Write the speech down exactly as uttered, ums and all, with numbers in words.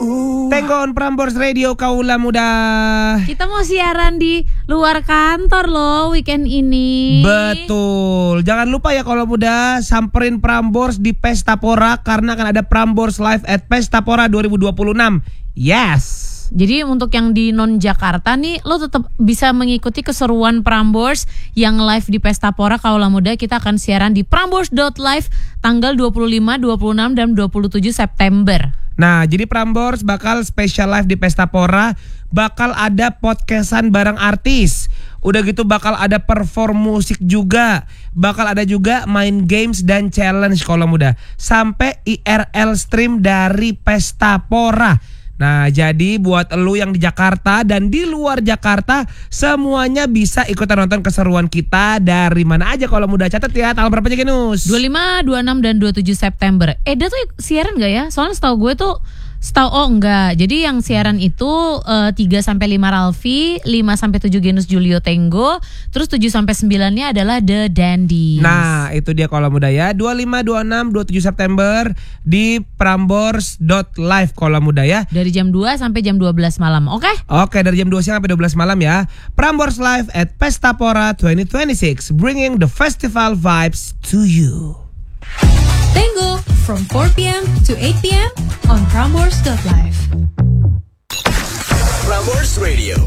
Tenggo on Prambors Radio Kaula Muda. Kita mau siaran di luar kantor loh weekend ini. Betul. Jangan lupa ya Kaula Muda, samperin Prambors di Pesta Pora karena akan ada Prambors Live at Pesta Pora dua ribu dua puluh enam. Yes. Jadi untuk yang di non Jakarta nih, lo tetap bisa mengikuti keseruan Prambors yang live di Pesta Pora Kaula Muda. Kita akan siaran di prambors dot live tanggal dua puluh lima, dua puluh enam dan dua puluh tujuh September. Nah, jadi Prambors bakal special live di Pesta Pora, bakal ada podcastan bareng artis. Udah gitu bakal ada perform musik juga, bakal ada juga main games dan challenge Kaula Muda, sampai I R L stream dari Pesta Pora. Nah, jadi buat elu yang di Jakarta dan di luar Jakarta, semuanya bisa ikutan nonton keseruan kita dari mana aja kalau mudah. Catat ya, tanggal berapa aja Genus? dua puluh lima, dua puluh enam dan dua puluh tujuh September. Eda tuh siaran gak ya? Soalnya setahu gue tuh Setahu oh enggak. Jadi yang siaran itu uh, tiga sampai lima Ralfi, lima sampai tujuh Genus Julio Tenggo, terus tujuh sampai sembilan-nya adalah The Dandies. Nah, itu dia Kaula Muda ya. dua puluh lima, dua puluh enam, dua puluh tujuh September di prambors dot live Kaula Muda ya. Dari jam dua sampai jam dua belas malam. Oke? Okay? Oke, dari jam dua siang sampai dua belas malam ya. Prambors Live at Pesta Pora dua ribu dua puluh enam, bringing the festival vibes to you. Tenggo from four p.m. to eight p.m. on prambors dot live. Prambors Radio.